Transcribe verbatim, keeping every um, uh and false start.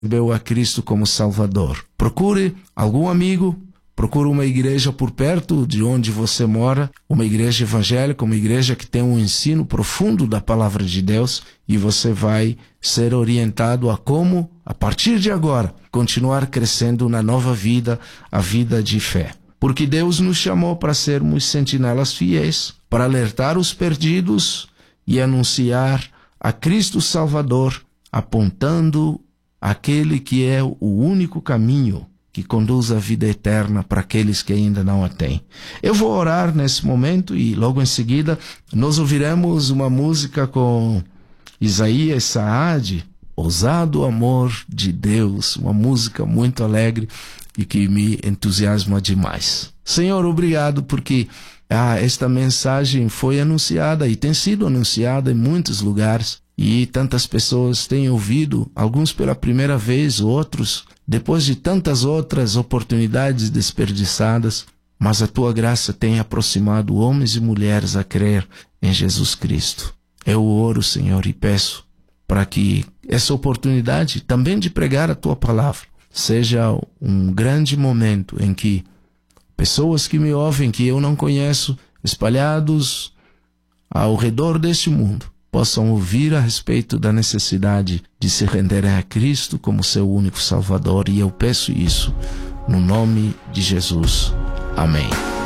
recebeu a Cristo como Salvador. Procure algum amigo, procure uma igreja por perto de onde você mora, uma igreja evangélica, uma igreja que tem um ensino profundo da palavra de Deus, e você vai ser orientado a como, a partir de agora, continuar crescendo na nova vida, a vida de fé. Porque Deus nos chamou para sermos sentinelas fiéis, para alertar os perdidos e anunciar a Cristo Salvador, apontando aquele que é o único caminho que conduz à vida eterna para aqueles que ainda não a têm. Eu vou orar nesse momento e logo em seguida nós ouviremos uma música com Isaías Saad, Ousado Amor de Deus, uma música muito alegre e que me entusiasma demais. Senhor, obrigado porque ah, esta mensagem foi anunciada e tem sido anunciada em muitos lugares, e tantas pessoas têm ouvido, alguns pela primeira vez, outros depois de tantas outras oportunidades desperdiçadas, mas a tua graça tem aproximado homens e mulheres a crer em Jesus Cristo. Eu oro, Senhor, e peço para que essa oportunidade também de pregar a tua palavra seja um grande momento em que pessoas que me ouvem, que eu não conheço, espalhados ao redor deste mundo, possam ouvir a respeito da necessidade de se renderem a Cristo como seu único Salvador. E eu peço isso no nome de Jesus. Amém.